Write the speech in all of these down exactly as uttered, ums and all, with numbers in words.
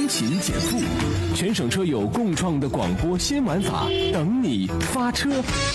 通勤减负，全省车友共创的广播新玩法，等你发车。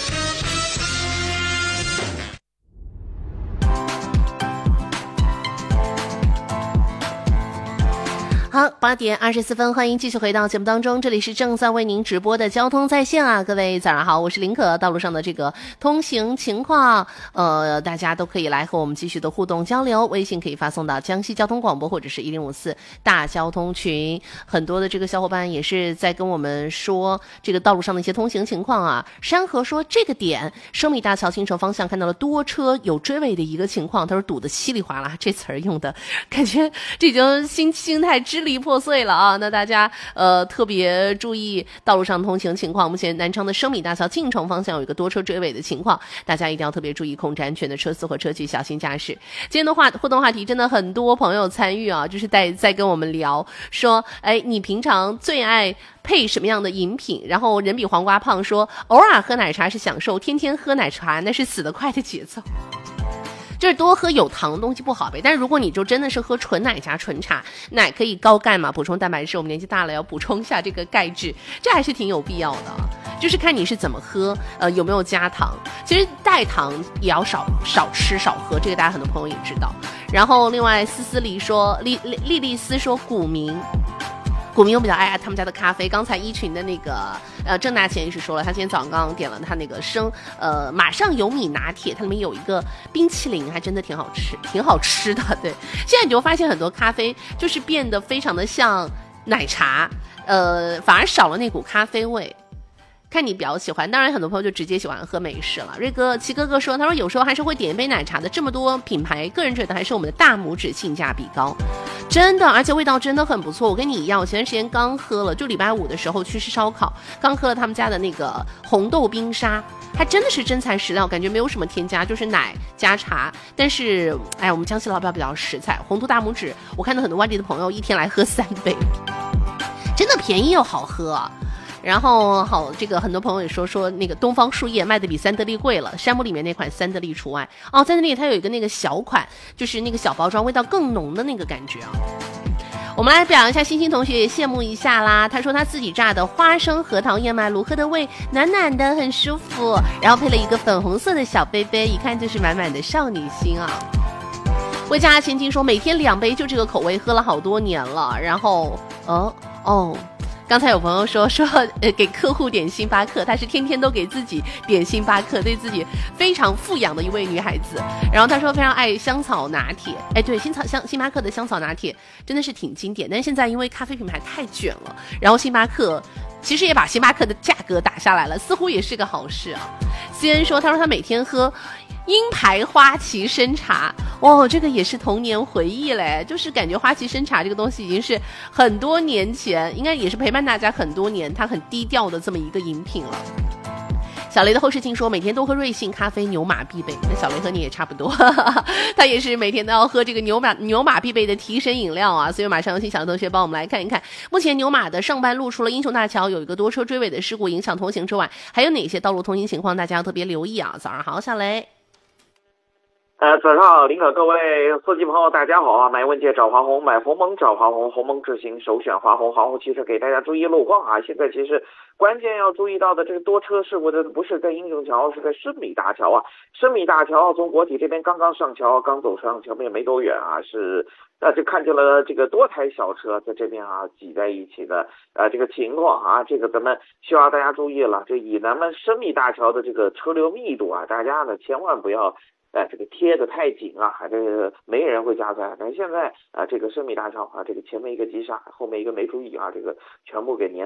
好，八点二十四分，欢迎继续回到节目当中，这里是正在为您直播的交通在线啊，各位早上好，我是林可。道路上的这个通行情况，呃，大家都可以来和我们继续的互动交流，微信可以发送到江西交通广播或者是一零五四大交通群。很多的这个小伙伴也是在跟我们说这个道路上的一些通行情况啊。山河说这个点生米大桥新城方向看到了多车有追尾的一个情况，他说堵得稀里哗啦，这词儿用的感觉这已经心心态支离破碎了啊！那大家呃特别注意道路上通行情况。目前南昌的生米大桥进城方向有一个多车追尾的情况，大家一定要特别注意控制安全的车司和车距，小心驾驶。今天的话互动话题真的很多朋友参与啊，就是在在跟我们聊说，哎，你平常最爱配什么样的饮品？然后人比黄瓜胖说，偶尔喝奶茶是享受，天天喝奶茶那是死得快的节奏。就是多喝有糖的东西不好呗，但是如果你就真的是喝纯奶茶纯茶，奶可以高钙嘛，补充蛋白质，我们年纪大了要补充一下这个钙质，这还是挺有必要的，就是看你是怎么喝，呃，有没有加糖。其实代糖也要少少吃少喝，这个大家很多朋友也知道。然后另外思思黎说，丽丽丽丽丝说股民。股民我比较爱他们家的咖啡，刚才一群的那个呃郑大钱也是说了，他今天早上刚刚点了他那个生呃马上有米拿铁，它里面有一个冰淇淋，还真的挺好吃，挺好吃的。对，现在你就发现很多咖啡就是变得非常的像奶茶，呃，反而少了那股咖啡味。看你比较喜欢，当然很多朋友就直接喜欢喝美式了。瑞哥齐哥哥说，他说有时候还是会点一杯奶茶的，这么多品牌，个人觉得还是我们的大拇指性价比高，真的，而且味道真的很不错。我跟你一样，我前段时间刚喝了，就礼拜五的时候去吃烧烤，刚喝了他们家的那个红豆冰沙，还真的是真材实料，感觉没有什么添加，就是奶加茶。但是哎，我们江西老表比较实在，红兔大拇指，我看到很多外地的朋友一天来喝三杯，真的便宜又好喝啊。然后好，这个很多朋友也说说那个东方树叶卖的比三得利贵了，山姆里面那款三得利除外哦，三得利它有一个那个小款，就是那个小包装，味道更浓的那个感觉啊。我们来表扬一下星星同学，也羡慕一下啦。他说他自己榨的花生核桃燕麦露，喝的味暖暖的，很舒服，然后配了一个粉红色的小杯杯，一看就是满满的少女心啊。魏家千金说每天两杯就这个口味，喝了好多年了。然后哦哦。刚才有朋友说说呃给客户点星巴克，她是天天都给自己点星巴克，对自己非常富养的一位女孩子。然后她说非常爱香草拿铁，哎对，星草香星巴克的香草拿铁真的是挺经典，但是现在因为咖啡品牌太卷了，然后星巴克其实也把星巴克的价格打下来了，似乎也是个好事啊。C N 说他说他每天喝鹰牌花旗参茶，哦，这个也是童年回忆嘞，就是感觉花旗参茶这个东西已经是很多年前，应该也是陪伴大家很多年，它很低调的这么一个饮品了。小雷的后视镜说每天都喝瑞幸咖啡，牛马必备，那小雷和你也差不多他也是每天都要喝这个牛马牛马必备的提神饮料啊。所以马上有请小同学帮我们来看一看，目前牛马的上半路除了英雄大桥有一个多车追尾的事故影响通行之外，还有哪些道路通行情况大家要特别留意啊？早上好，小雷。 呃，早上好，林可，各位司机朋友，大家好啊！买问界找华虹，买鸿蒙找华虹，鸿蒙智行首选华虹，华虹汽车给大家注意路况啊！现在其实关键要注意到的这个多车事故的不是在英雄桥，是在深米大桥啊！深米大桥从国体这边刚刚上桥，刚走上桥面没多远啊，是呃就看见了这个多台小车在这边啊挤在一起的呃这个情况啊，这个咱们需要大家注意了。这以咱们深米大桥的这个车流密度啊，大家呢千万不要。哎，这个贴得太紧啊，这个没人会加塞。但是现在啊，这个深米大桥啊，这个前面一个急刹，后面一个没注意啊，这个全部给粘。